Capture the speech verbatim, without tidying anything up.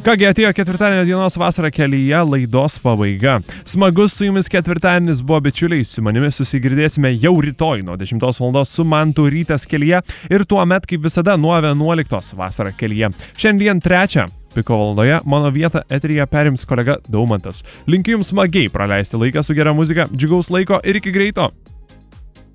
Kągi, atėjo ketvirtadienio dienos vasara kelyje laidos pabaiga. Smagus su jumis ketvirtadienis buvo, bičiuliai, su manimi susigirdėsime jau rytoj nuo dešimtos valandos su Mantu rytas kelyje ir tuo met, kaip visada, nuo vienuoliktos vasara kelyje. Šiandien trečią piko valandoje mano vietą eteryje perims kolega Daumantas. Linkiu jums smagiai praleisti laiką su gera muzika, džiugaus laiko ir iki greito.